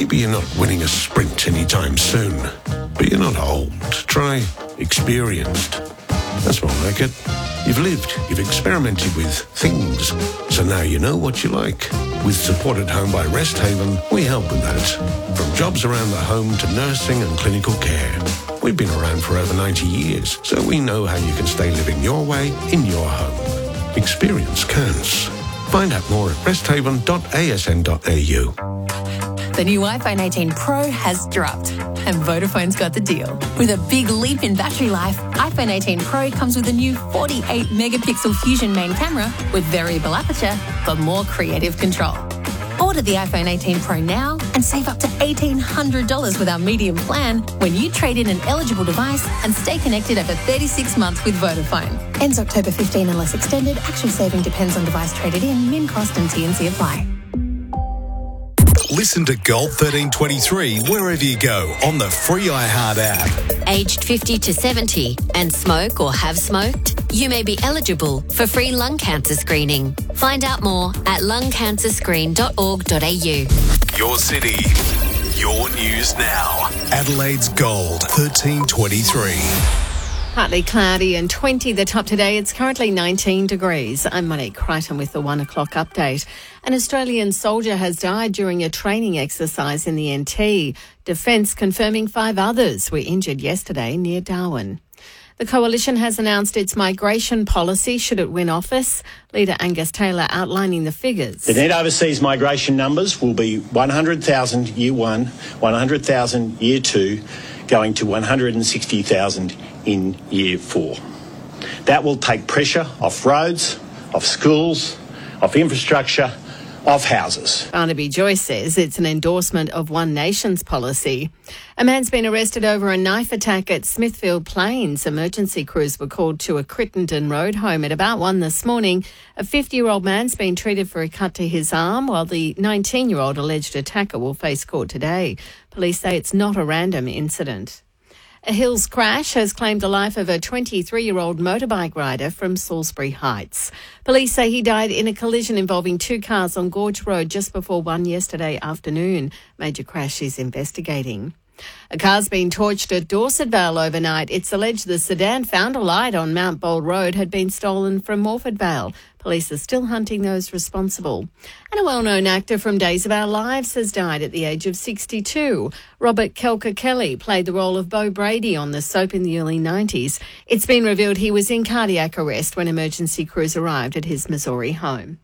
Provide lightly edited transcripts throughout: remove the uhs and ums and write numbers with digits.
Maybe you're not winning a sprint anytime soon, but you're not old. Try experienced. That's more like it. You've lived, you've experimented with things, so now you know what you like. With Support at Home by Resthaven, we help with that. From jobs around the home to nursing and clinical care. We've been around for over 90 years, so we know how you can stay living your way in your home. Experience counts. Find out more at resthaven.asn.au. The new iPhone 18 Pro has dropped, and Vodafone's got the deal. With a big leap in battery life, iPhone 18 Pro comes with a new 48-megapixel Fusion main camera with variable aperture for more creative control. Order the iPhone 18 Pro now and save up to $1,800 with our medium plan when you trade in an eligible device and stay connected over 36 months with Vodafone. Ends October 15 unless extended. Actual saving depends on device traded in. Min cost and T&C apply. Listen to Gold 1323 wherever you go on the free iHeart app. Aged 50 to 70 and smoke or have smoked? You may be eligible for free lung cancer screening. Find out more at lungcancerscreen.org.au. Your city, your news now. Adelaide's Gold 1323. Partly cloudy and 20 the top today. It's currently 19 degrees. I'm Monique Crichton with the 1 o'clock update. An Australian soldier has died during a training exercise in the NT. Defence confirming 5 others were injured yesterday near Darwin. The Coalition has announced its migration policy should it win office. Leader Angus Taylor outlining the figures. The net overseas migration numbers will be 100,000 year 1, 100,000 year 2, going to 160,000 in year 4. That will take pressure off roads, off schools, off infrastructure, off houses. Barnaby Joyce says it's an endorsement of One Nation's policy. A man's been arrested over a knife attack at Smithfield Plains. Emergency crews were called to a Crittenden Road home at about 1 this morning. A 50-year-old man's been treated for a cut to his arm, while the 19-year-old alleged attacker will face court today. Police say it's not a random incident. A Hills crash has claimed the life of a 23-year-old motorbike rider from Salisbury Heights. Police say he died in a collision involving 2 cars on Gorge Road just before 1 yesterday afternoon. Major Crash is investigating. A car's been torched at Dorset Vale overnight. It's alleged the sedan found alight on Mount Bold Road had been stolen from Morford Vale. Police are still hunting those responsible. And a well-known actor from Days of Our Lives has died at the age of 62. Robert Kelker-Kelly played the role of Beau Brady on the soap in the early 90s. It's been revealed he was in cardiac arrest when emergency crews arrived at his Missouri home.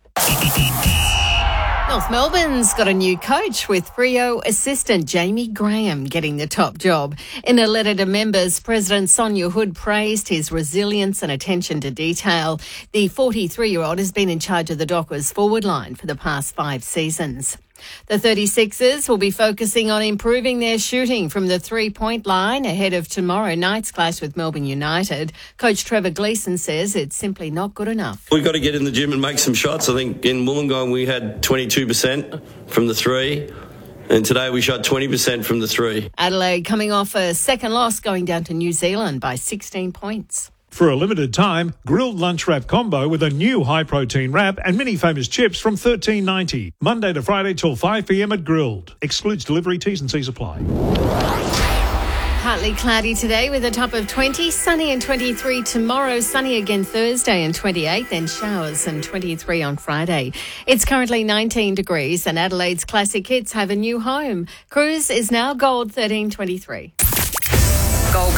North Melbourne's got a new coach with Freo assistant Jamie Graham getting the top job. In a letter to members, President Sonia Hood praised his resilience and attention to detail. The 43-year-old has been in charge of the Dockers forward line for the past 5 seasons. The 36ers will be focusing on improving their shooting from the three-point line ahead of tomorrow night's clash with Melbourne United. Coach Trevor Gleeson says it's simply not good enough. We've got to get in the gym and make some shots. I think in Wollongong we had 22% from the 3, and today we shot 20% from the 3. Adelaide coming off a second loss, going down to New Zealand by 16 points. For a limited time, grilled lunch wrap combo with a new high-protein wrap and mini famous chips from $13.90. Monday to Friday till 5 p.m. at Grilled. Excludes delivery, T's and C's apply. Partly cloudy today with a top of 20, sunny and 23 tomorrow, sunny again Thursday and 28, then showers and 23 on Friday. It's currently 19 degrees and Adelaide's classic hits have a new home. Cruise is now Gold 1323. Gold.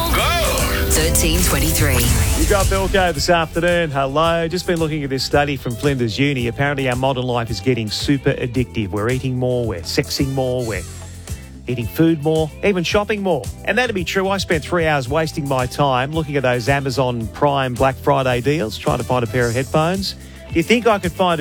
1323. You got Bilko this afternoon. Hello. Just been looking at this study from Flinders Uni. Apparently our modern life is getting super addictive. We're eating more, we're sexing more, we're eating food more, even shopping more. And that'd be true. I spent 3 hours wasting my time looking at those Amazon Prime Black Friday deals, trying to find a pair of headphones. Do you think I could find